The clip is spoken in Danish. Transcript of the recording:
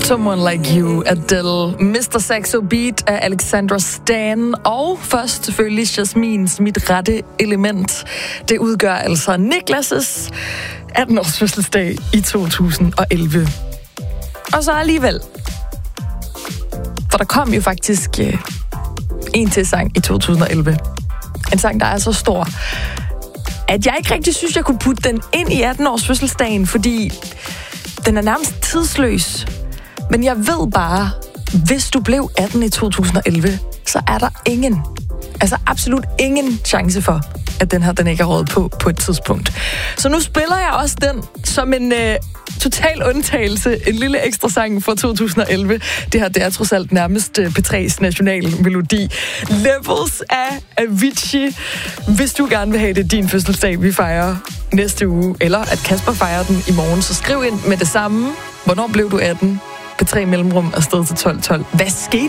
Someone Like You, Adele, Mr. Saxo Beat af Alexandra Stan, og først selvfølgelig Jasmins Mit Rette Element. Det udgør altså Niklas' 18-års fødselsdag i 2011. Og så alligevel, for der kom jo faktisk en til sang i 2011. En sang, der er så stor, at jeg ikke rigtig synes, jeg kunne putte den ind i 18-års fødselsdagen, fordi den er nærmest tidsløs. Men jeg ved bare, hvis du blev 18 i 2011, så er der absolut ingen chance for, at den her, den ikke er råd på et tidspunkt. Så nu spiller jeg også den som en total undtagelse, en lille ekstra sang fra 2011. Det her, det er trods alt nærmest P3's nationale melodi. Levels af Avicii. Hvis du gerne vil have det din fødselsdag, vi fejrer næste uge, eller at Kasper fejrer den i morgen, så skriv ind med det samme. Hvornår blev du 18? P3 mellemrum afsted til 12.12. Hvad skete